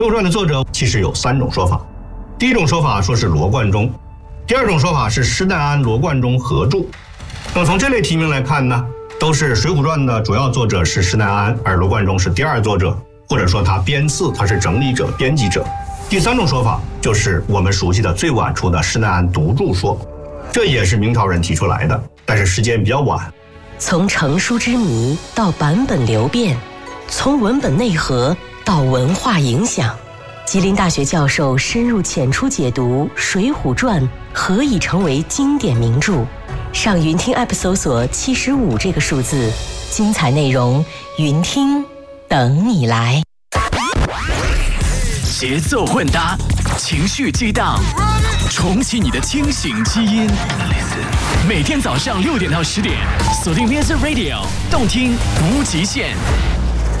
水浒传》的作者其实有3种说法。第一种说法说是罗贯中，第二种说法是施耐庵、罗贯中合著。那么从这类题名来看呢，都是《水浒传》的主要作者是施耐庵，而罗贯中是第2作者，或者说他编次，他是整理者、编辑者。第3种说法就是我们熟悉的最晚出的施耐庵独著说，这也是明朝人提出来的，但是时间比较晚。 从成书之谜到版本流变，从文本内核到文化影响，吉林大学教授深入浅出解读《水浒传》何以成为经典名著。上云听 App 搜索75这个数字，精彩内容云听等你来。 节奏混搭，情绪激荡，重启你的清醒基因。每天早上6点到10点，锁定 Music Radio， 动听无极限。